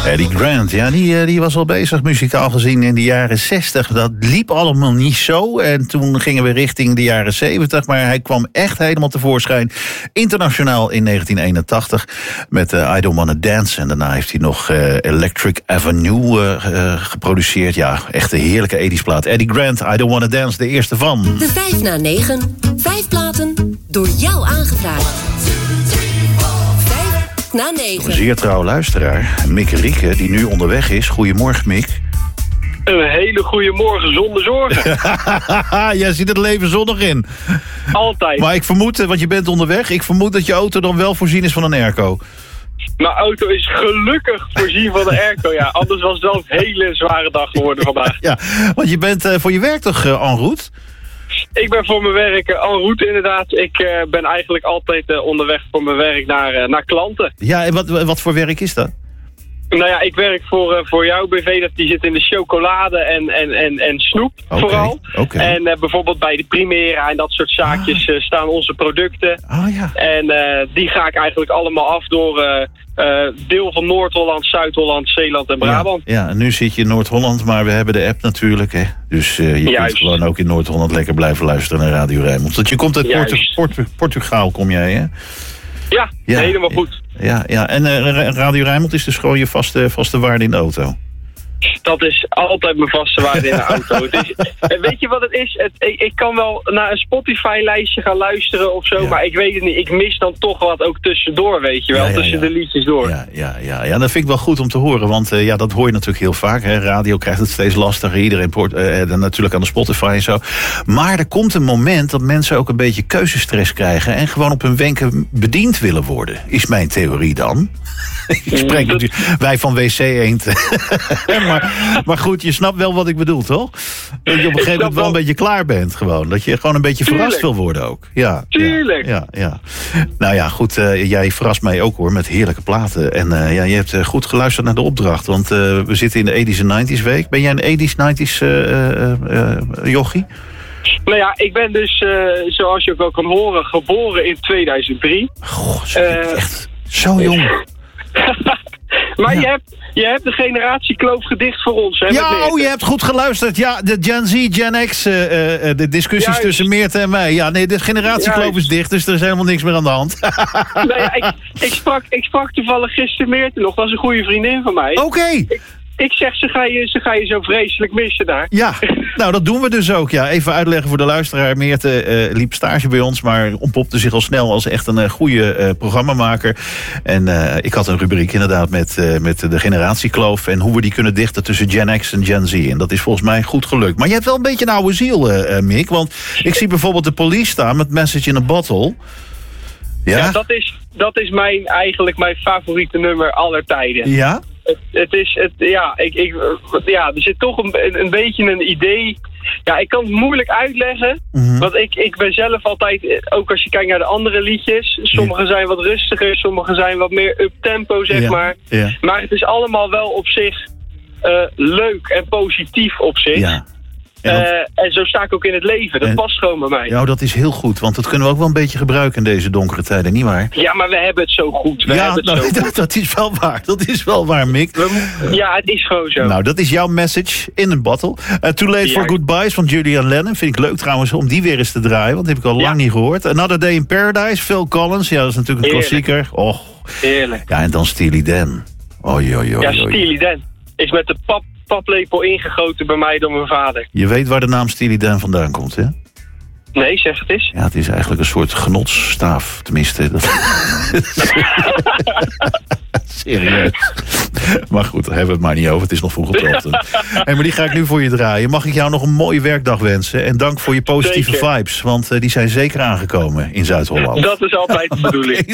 Eddie Grant, ja, die was al bezig muzikaal gezien in de jaren 60. Dat liep allemaal niet zo. En toen gingen we richting de jaren 70. Maar hij kwam echt helemaal tevoorschijn. Internationaal in 1981 met I Don't Wanna Dance. En daarna heeft hij nog Electric Avenue geproduceerd. Ja, echt een heerlijke 80's plaat. Eddie Grant, I Don't Wanna Dance, de eerste van. De 5 na 9. 5 platen door jou aangevraagd. 5 na 9. Een zeer trouw luisteraar, Mick Rieke, die nu onderweg is. Goedemorgen, Mick. Een hele goede morgen, zonder zorgen. Jij ziet het leven zonnig in. Altijd. Maar ik vermoed, want je bent onderweg, ik vermoed dat je auto dan wel voorzien is van een airco. Mijn auto is gelukkig voorzien van de airco, ja. Anders was het wel een hele zware dag geworden vandaag. Ja, want je bent voor je werk toch en route? Ik ben voor mijn werk en route inderdaad. Ik ben eigenlijk altijd onderweg voor mijn werk naar klanten. Ja, en wat voor werk is dat? Nou ja, ik werk voor jouw BV. Die zit in de chocolade en snoep vooral. Okay. En bijvoorbeeld bij de Primera en dat soort zaakjes staan onze producten. Ja. En die ga ik eigenlijk allemaal af door deel van Noord-Holland, Zuid-Holland, Zeeland en Brabant. Ja, en nu zit je in Noord-Holland, maar we hebben de app natuurlijk. Hè? Dus je kunt gewoon ook in Noord-Holland lekker blijven luisteren naar Radio Rijnmond. Want je komt uit Portugal, kom jij, hè? Ja, helemaal goed. Ja. En Radio Rijnmond is dus gewoon je vaste waarde in de auto? Dat is altijd mijn vaste waarde in de auto. Weet je wat het is? Ik kan wel naar een Spotify-lijstje gaan luisteren of zo, maar ik weet het niet. Ik mis dan toch wat ook tussendoor, weet je wel, tussen de liedjes door. Ja, dat vind ik wel goed om te horen, want dat hoor je natuurlijk heel vaak. Hè. Radio krijgt het steeds lastiger, iedereen natuurlijk aan de Spotify en zo. Maar er komt een moment dat mensen ook een beetje keuzestress krijgen en gewoon op hun wenken bediend willen worden, is mijn theorie dan. Ik spreek natuurlijk, wij van WC Eend. maar goed, je snapt wel wat ik bedoel, toch? Dat je op een gegeven moment wel een beetje klaar bent gewoon. Dat je gewoon een beetje verrast wil worden ook. Ja, tuurlijk. Ja. Nou ja, goed, jij verrast mij ook hoor, met heerlijke platen. En je hebt goed geluisterd naar de opdracht. Want we zitten in de 80s en 90s week. Ben jij een 80s, 90s jochie? Nou ja, ik ben dus, zoals je ook wel kan horen, geboren in 2003. Goh, echt zo jong. Maar je hebt de generatiekloof gedicht voor ons. Hè, je hebt goed geluisterd. Ja, de Gen Z, Gen X, de discussies tussen Meerte en mij. Ja, nee, de generatiekloof is dicht, dus er is helemaal niks meer aan de hand. Ik sprak toevallig gisteren Meerte nog. Dat is een goede vriendin van mij. Oké. Ik zeg, ze ga je zo vreselijk missen daar. Ja, nou dat doen we dus ook. Ja, even uitleggen voor de luisteraar. Meerte liep stage bij ons, maar ontpopte zich al snel als echt een goede programmamaker. En ik had een rubriek inderdaad met de generatiekloof en hoe we die kunnen dichten tussen Gen X en Gen Z. En dat is volgens mij goed gelukt. Maar je hebt wel een beetje een oude ziel, Mick. Want ik zie bijvoorbeeld de Police staan met Message in a Bottle. Ja, dat is eigenlijk mijn favoriete nummer aller tijden. Ja? Er zit toch een beetje een idee. Ja, ik kan het moeilijk uitleggen. Mm-hmm. Want ik ben zelf altijd, ook als je kijkt naar de andere liedjes, sommige zijn wat rustiger, sommige zijn wat meer up-tempo, zeg maar. Ja. Maar het is allemaal wel op zich leuk en positief op zich. Ja. En zo sta ik ook in het leven. Dat past gewoon bij mij. Ja, dat is heel goed. Want dat kunnen we ook wel een beetje gebruiken in deze donkere tijden, nietwaar? Ja, maar we hebben het zo goed. Dat is wel waar. Dat is wel waar, Mick. Ja, het is gewoon zo. Nou, dat is jouw message in een bottle. Too Late for Goodbyes van Julian Lennon. Vind ik leuk trouwens om die weer eens te draaien. Want dat heb ik al lang niet gehoord. Another Day in Paradise, Phil Collins. Ja, dat is natuurlijk een klassieker. Oh. Heerlijk. Ja, en dan Steely Dan. Ja, Steely Dan is met de paplepel ingegoten bij mij door mijn vader. Je weet waar de naam Steely Dan vandaan komt, hè? Nee, zeg het eens. Ja, het is eigenlijk een soort genotsstaaf. Tenminste. Serieus. Maar goed, daar hebben we het maar niet over. Het is nog vroeg op de ochtend. Maar die ga ik nu voor je draaien. Mag ik jou nog een mooie werkdag wensen. En dank voor je positieve vibes. Want die zijn zeker aangekomen in Zuid-Holland. Dat is altijd de bedoeling.